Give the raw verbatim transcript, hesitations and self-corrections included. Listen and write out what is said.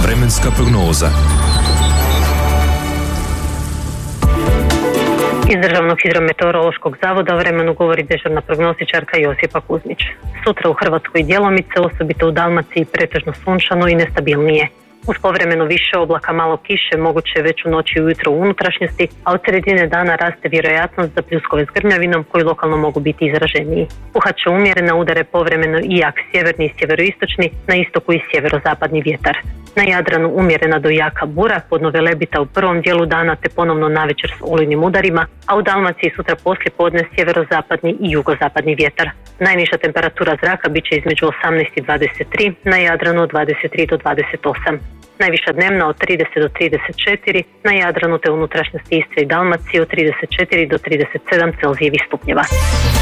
Vremenska prognoza. Iz Državnog hidrometeorološkog zavoda o vremenu govori dežurna prognostičarka Josipa Kuzmić. Sutra u Hrvatskoj djelomice, osobito u Dalmaciji pretežno sunčano i nestabilnije. Uz povremeno više oblaka, malo kiše, moguće već u noći i ujutro u unutrašnjosti, a od sredine dana raste vjerojatnost za pljuskove s grmljavinom koji lokalno mogu biti izraženiji. Puhat će umjerena, udare povremeno i jak sjeverni i sjeveroistočni, na istoku i sjeverozapadni vjetar. Na Jadranu umjerena do jaka bura, podno Velebita u prvom dijelu dana te ponovno navečer s olujnim udarima, a u Dalmaciji sutra poslije podne sjeverozapadni i jugozapadni vjetar. Najniža temperatura zraka bit će između osamnaest i dvadeset tri, na Jadranu od dvadeset tri do dvadeset osam. Najviša dnevna od trideset do trideset četiri, na Jadranu te unutrašnjosti Istre i Dalmacije od trideset četiri do trideset sedam Celzijevih stupnjeva.